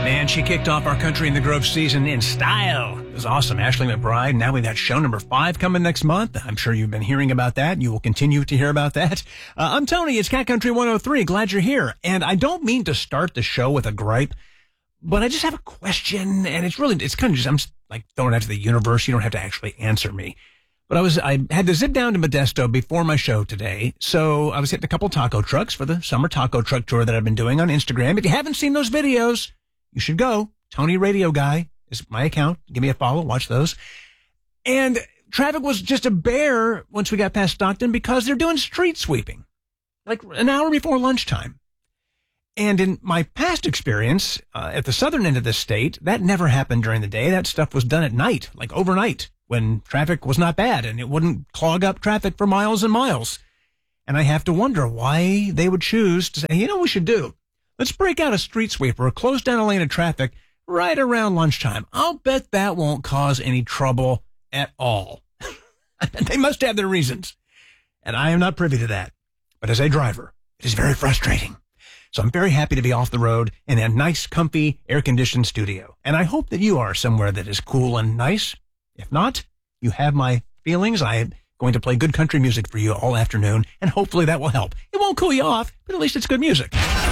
Man, she kicked off our Country in the Grove season in style. It was awesome. Ashley McBryde. Now we've got show number 5 coming next month. I'm sure you've been hearing about that. You will continue to hear about that. I'm Tony. It's Cat Country 103. Glad you're here. And I don't mean to start the show with a gripe, but I just have a question. And it's kind of just, I'm just like throwing it out to the universe. You don't have to actually answer me. But I had to zip down to Modesto before my show today. So I was hitting a couple taco trucks for the summer taco truck tour that I've been doing on Instagram. If you haven't seen those videos, you should go. Tony Radio Guy is my account. Give me a follow. Watch those. And traffic was just a bear once we got past Stockton because they're doing street sweeping, like an hour before lunchtime. And in my past experience at the southern end of the state, that never happened during the day. That stuff was done at night, like overnight, when traffic was not bad and it wouldn't clog up traffic for miles and miles. And I have to wonder why they would choose to say, you know what we should do? Let's break out a street sweeper or close down a lane of traffic right around lunchtime. I'll bet that won't cause any trouble at all. They must have their reasons. And I am not privy to that. But as a driver, it is very frustrating. So I'm very happy to be off the road in a nice, comfy, air-conditioned studio. And I hope that you are somewhere that is cool and nice. If not, you have my feelings. I am going to play good country music for you all afternoon, and hopefully that will help. It won't cool you off, but at least it's good music.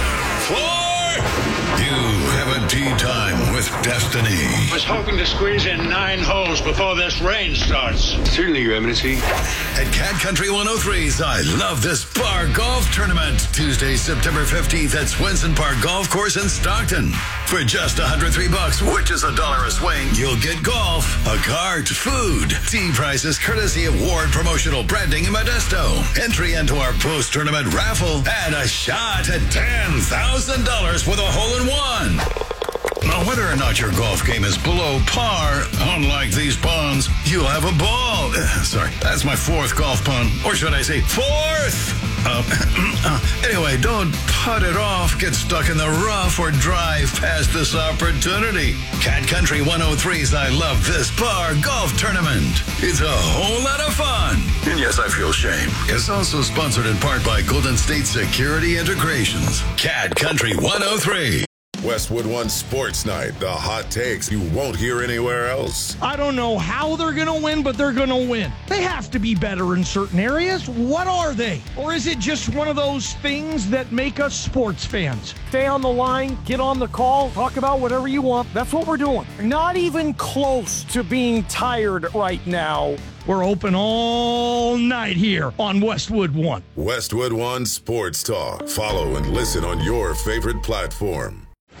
You have a tea time with Destiny. I was hoping to squeeze in 9 holes before this rain starts. Certainly, Your Eminency. At Cat Country 103's I Love This Bar Golf Tournament, Tuesday, September 15th at Swenson Park Golf Course in Stockton. For just $103, which is $1 a swing, you'll get golf, a cart, food, tea prices courtesy of Ward Promotional Branding in Modesto, entry into our post-tournament raffle, and a shot at $10,000 with a hole-in-one. Now, whether or not your golf game is below par, unlike these ponds, you'll have a ball. Sorry, that's my 4th golf pun. Or should I say 4th? Anyway, don't putt it off, get stuck in the rough, or drive past this opportunity. Cat Country 103's I Love This Bar Golf Tournament. It's a whole lot of fun. And yes, I feel shame. It's also sponsored in part by Golden State Security Integrations. Cat Country 103. Westwood One Sports Night, the hot takes you won't hear anywhere else. I don't know how they're going to win, but they're going to win. They have to be better in certain areas. What are they? Or is it just one of those things that make us sports fans? Stay on the line, get on the call, talk about whatever you want. That's what we're doing. Not even close to being tired right now. We're open all night here on Westwood One. Westwood One Sports Talk. Follow and listen on your favorite platform.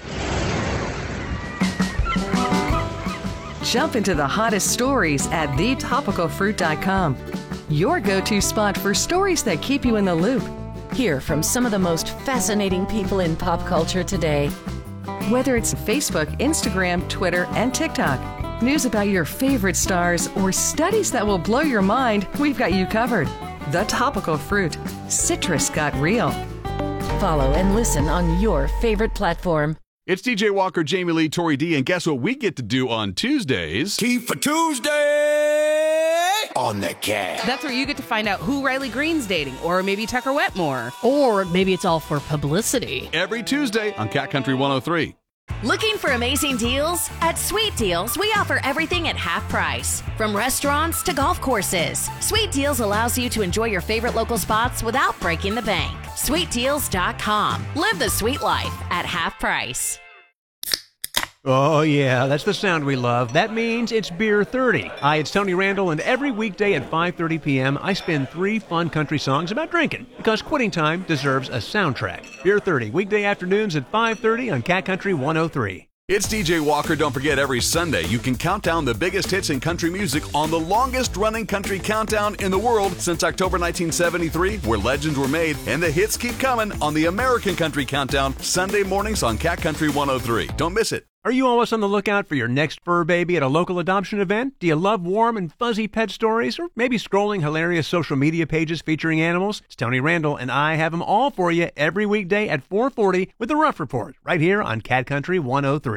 Jump into the hottest stories at thetopicalfruit.com. Your go-to spot for stories that keep you in the loop. Hear from some of the most fascinating people in pop culture today. Whether it's Facebook, Instagram, Twitter, and TikTok, news about your favorite stars, or studies that will blow your mind, we've got you covered. The Topical Fruit. Citrus got real. Follow and listen on your favorite platform. It's DJ Walker, Jamie Lee, Tori D, and guess what we get to do on Tuesdays? Tea for Tuesday on the Cat. That's where you get to find out who Riley Green's dating, or maybe Tucker Wetmore. Or maybe it's all for publicity. Every Tuesday on Cat Country 103. Looking for amazing deals? At Sweet Deals, we offer everything at half price. From restaurants to golf courses, Sweet Deals allows you to enjoy your favorite local spots without breaking the bank. SweetDeals.com. Live the sweet life at half price. Oh, yeah, that's the sound we love. That means it's Beer 30. Hi, it's Tony Randall, and every weekday at 5:30 p.m., I spin 3 fun country songs about drinking, because quitting time deserves a soundtrack. Beer 30, weekday afternoons at 5:30 on Cat Country 103. It's DJ Walker. Don't forget, every Sunday you can count down the biggest hits in country music on the longest-running country countdown in the world since October 1973, where legends were made, and the hits keep coming on the American Country Countdown, Sunday mornings on Cat Country 103. Don't miss it. Are you always on the lookout for your next fur baby at a local adoption event? Do you love warm and fuzzy pet stories? Or maybe scrolling hilarious social media pages featuring animals? It's Tony Randall, and I have them all for you every weekday at 4:40 with the Rough Report, right here on Cat Country 103.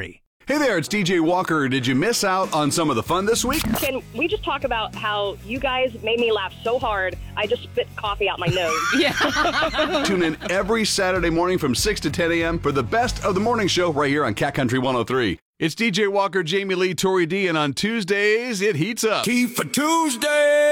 Hey there, it's DJ Walker. Did you miss out on some of the fun this week? Can we just talk about how you guys made me laugh so hard, I just spit coffee out my nose? Yeah. Tune in every Saturday morning from 6 to 10 a.m. for the best of the morning show right here on Cat Country 103. It's DJ Walker, Jamie Lee, Tori D, and on Tuesdays, it heats up. Key for Tuesday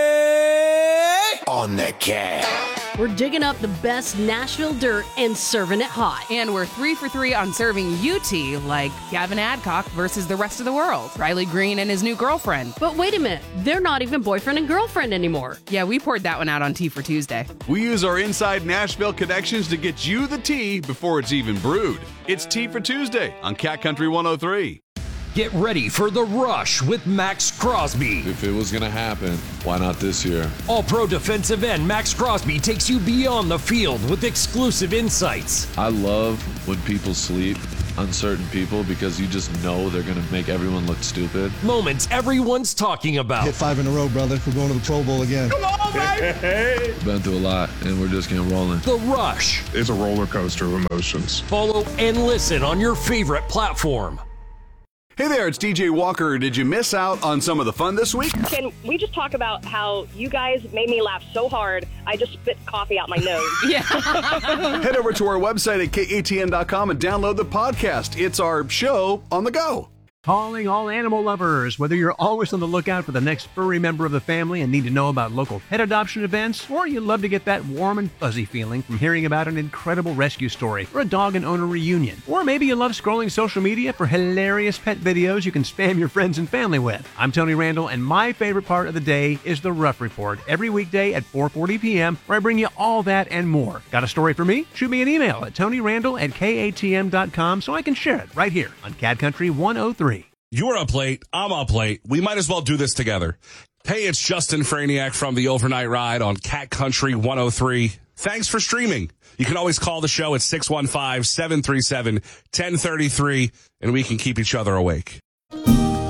on the Cat. We're digging up the best Nashville dirt and serving it hot. And we're 3 for 3 on serving UT, like Gavin Adcock versus the rest of the world, Riley Green and his new girlfriend. But wait a minute, they're not even boyfriend and girlfriend anymore. Yeah, we poured that one out on Tea for Tuesday. We use our inside Nashville connections to get you the tea before it's even brewed. It's Tea for Tuesday on Cat Country 103. Get ready for the rush with Max Crosby. If it was going to happen, why not this year? All-pro defensive end Max Crosby takes you beyond the field with exclusive insights. I love when people sleep on certain people because you just know they're going to make everyone look stupid. Moments everyone's talking about. Hit 5 in a row, brother. We're going to the Pro Bowl again. Come on, baby! Been through a lot, and we're just getting rolling. The Rush. It's a roller coaster of emotions. Follow and listen on your favorite platform. Hey there, it's DJ Walker. Did you miss out on some of the fun this week? Can we just talk about how you guys made me laugh so hard, I just spit coffee out my nose? Yeah. Head over to our website at katn.com and download the podcast. It's our show on the go. Calling all animal lovers. Whether you're always on the lookout for the next furry member of the family and need to know about local pet adoption events, or you love to get that warm and fuzzy feeling from hearing about an incredible rescue story or a dog and owner reunion, or maybe you love scrolling social media for hilarious pet videos you can spam your friends and family with. I'm Tony Randall, and my favorite part of the day is the Rough Report every weekday at 4:40 p.m., where I bring you all that and more. Got a story for me? Shoot me an email at TonyRandall@KATM.com so I can share it right here on Cat Country 103. You're up late. I'm up late. We might as well do this together. Hey, it's Justin Franiak from the Overnight Ride on Cat Country 103. Thanks for streaming. You can always call the show at 615-737-1033, and we can keep each other awake.